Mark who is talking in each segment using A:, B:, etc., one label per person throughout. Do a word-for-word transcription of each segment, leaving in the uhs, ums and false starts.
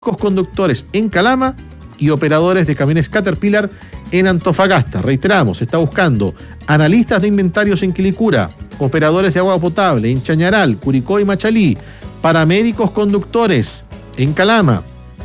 A: conductores en Calama y operadores de camiones Caterpillar en Antofagasta. Reiteramos, está buscando analistas de inventarios en Quilicura, operadores de agua potable en Chañaral, Curicó y Machalí, paramédicos conductores en Calama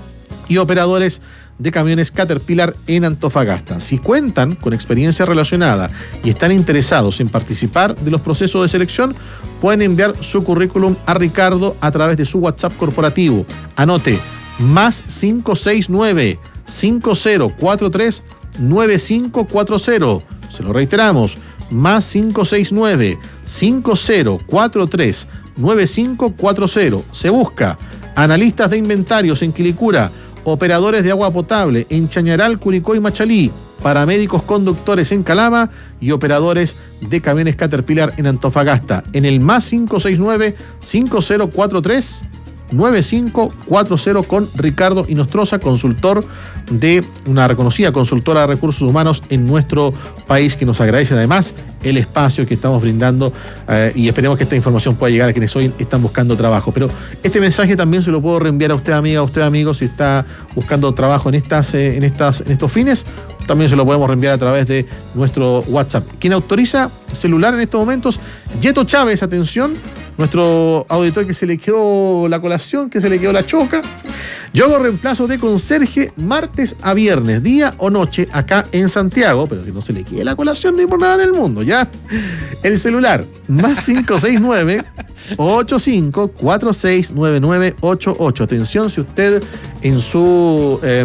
A: y operadores de camiones Caterpillar en Antofagasta. Si cuentan con experiencia relacionada y están interesados en participar de los procesos de selección, pueden enviar su currículum a Ricardo a través de su WhatsApp corporativo. Anote, más cinco seis nueve, cinco cero cuatro tres, nueve cinco cuatro cero. Se lo reiteramos, más cinco seis nueve, cinco cero cuatro tres, nueve cinco cuatro cero. Se busca analistas de inventarios en Quilicura, operadores de agua potable en Chañaral, Curicó y Machalí, paramédicos conductores en Calama y operadores de camiones Caterpillar en Antofagasta. En el más cinco seis nueve, cinco cero cuatro tres, nueve cinco cuatro cero con Ricardo Inostroza, consultor de una reconocida consultora de recursos humanos en nuestro país, que nos agradece además el espacio que estamos brindando eh, y esperemos que esta información pueda llegar a quienes hoy están buscando trabajo. Pero este mensaje también se lo puedo reenviar a usted, amiga, a usted, amigo, si está buscando trabajo en estas, eh, en estas, en estos fines. También se lo podemos reenviar a través de nuestro WhatsApp. Quien autoriza celular en estos momentos, Yeto Chávez, atención, nuestro auditor que se le quedó la colación, que se le quedó la choca. Yo hago reemplazo de conserje martes a viernes, día o noche, acá en Santiago, pero que no se le quede la colación ni por nada en el mundo, ¿ya? El celular, más cinco seis nueve, ocho cinco cuatro seis, nueve nueve ocho ocho. Atención, si usted en su eh,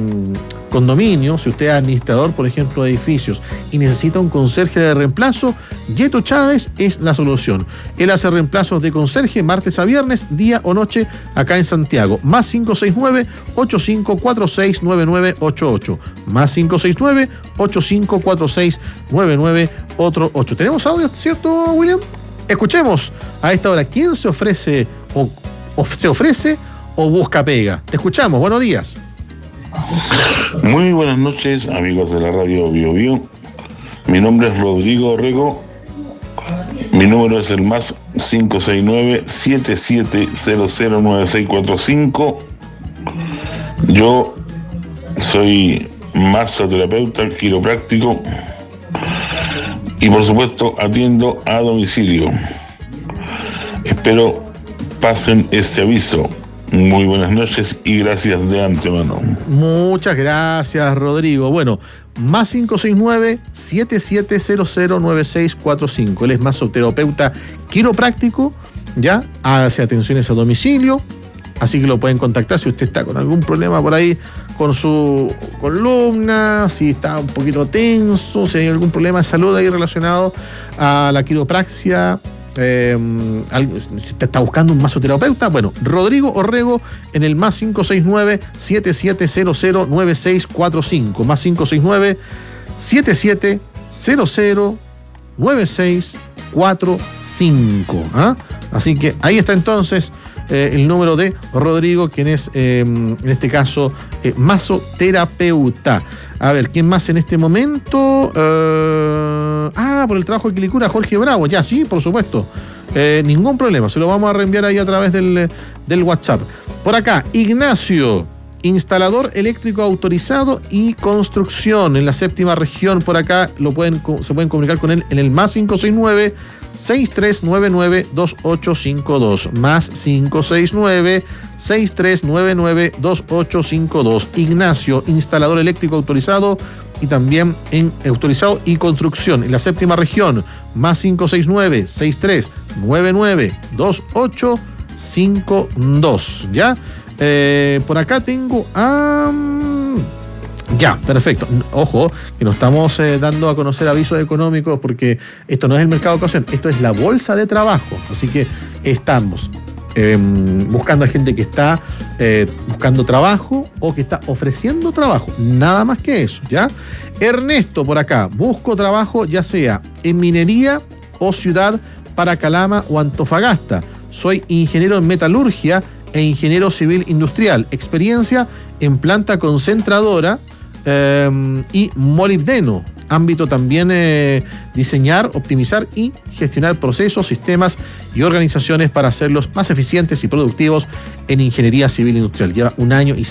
A: condominio, si usted es administrador, por ejemplo, de edificios y necesita un conserje de reemplazo, Yeto Chávez es la solución. Él hace reemplazos de conserje martes a viernes, día o noche, acá en Santiago. Más cinco seis nueve, ocho cinco cuatro seis, nueve nueve ocho ocho. Más cinco seis nueve, ocho cinco cuatro seis, nueve nueve ocho ocho. ¿Tenemos audio, cierto, William? Escuchemos a esta hora quién se ofrece o, o se ofrece o busca pega. Te escuchamos, buenos días.
B: Muy buenas noches, amigos de la radio Bio Bio. Mi nombre es Rodrigo Orrego. Mi número es el más cinco seis nueve, siete siete cero cero, nueve seis cuatro cinco. Yo soy masoterapeuta quiropráctico y por supuesto atiendo a domicilio. Espero pasen este aviso. Muy buenas noches y gracias de antemano.
A: Muchas gracias, Rodrigo. Bueno, más cinco seis nueve, siete siete cero cero, nueve seis cuatro cinco. Él es masoterapeuta quiropráctico, ya, hace atenciones a domicilio, así que lo pueden contactar si usted está con algún problema por ahí con su columna, si está un poquito tenso, si hay algún problema de salud ahí relacionado a la quiropraxia. Eh, si usted está buscando un masoterapeuta, bueno, Rodrigo Orrego en el más cinco seis nueve, siete siete cero cero, nueve seis cuatro cinco, más cinco seis nueve, siete siete cero cero, nueve seis cuatro cinco. ¿Ah? Así que ahí está entonces eh, el número de Rodrigo, quien es eh, en este caso eh, masoterapeuta. A ver, ¿quién más en este momento? Uh, ah, por el trabajo de Quilicura, Jorge Bravo. Ya, sí, por supuesto. Eh, ningún problema. Se lo vamos a reenviar ahí a través del, del WhatsApp. Por acá, Ignacio, instalador eléctrico autorizado y construcción en la séptima región. Por acá lo pueden, se pueden comunicar con él en el más cinco seis nueve, seis tres nueve nueve, dos ocho cinco dos. Más cinco seis nueve, seis tres nueve nueve, dos ocho cinco dos. Ignacio, instalador eléctrico autorizado y también en autorizado y construcción en la séptima región. Más cinco seis nueve, seis tres nueve nueve, dos ocho cinco dos. ¿Ya? Eh, por acá tengo a... Um, ya, perfecto. Ojo, que no estamos eh, dando a conocer avisos económicos porque esto no es el mercado de ocasión, esto es la bolsa de trabajo. Así que estamos eh, buscando a gente que está eh, buscando trabajo o que está ofreciendo trabajo. Nada más que eso, ¿ya? Ernesto, por acá, busco trabajo ya sea en minería o ciudad para Calama o Antofagasta. Soy ingeniero en metalurgia e ingeniero civil industrial. Experiencia en planta concentradora eh, y molibdeno. ámbito también eh, diseñar, optimizar y gestionar procesos, sistemas y organizaciones para hacerlos más eficientes y productivos en ingeniería civil industrial. Lleva un año y